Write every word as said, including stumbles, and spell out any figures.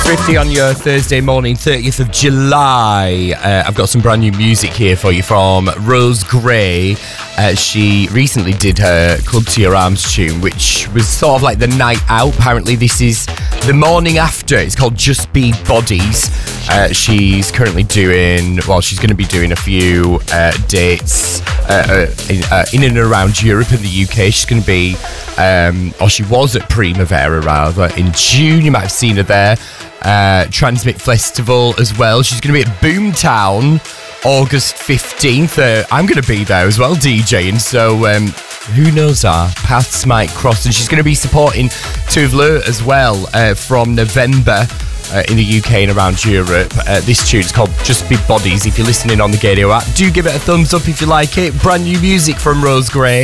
fifty on your Thursday morning, thirtieth of July. Uh, I've got some brand new music here for you from Rose Gray. Uh, she recently did her Club to Your Arms tune, which was sort of like the night out. Apparently this is the morning after. It's called Just Be Bodies. Uh, she's currently doing, well, she's going to be doing a few uh, dates uh, uh, in, uh, in and around Europe and the U K. She's going to be, um, or she was at Primavera rather, in June. You might have seen her there. Uh, Transmit Festival as well. She's going to be at Boomtown August fifteenth. Uh, I'm going to be there as well, DJing. So um, who knows, our paths might cross. And she's going to be supporting Tuvla as well uh, from November. Uh, in the U K and around Europe. Uh, this tune is called Just Be Bodies. If you're listening on the Gadio app, do give it a thumbs up if you like it. Brand new music from Rose Gray.